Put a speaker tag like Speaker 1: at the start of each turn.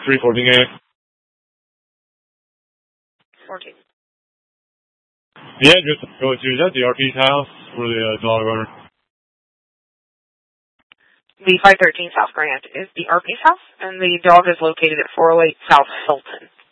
Speaker 1: 314A.
Speaker 2: 14.
Speaker 1: The address to go to, is that the RP's house or the dog owner?
Speaker 2: The 513 South Grant is the RP's house, and the dog is located at 408 South Hilton.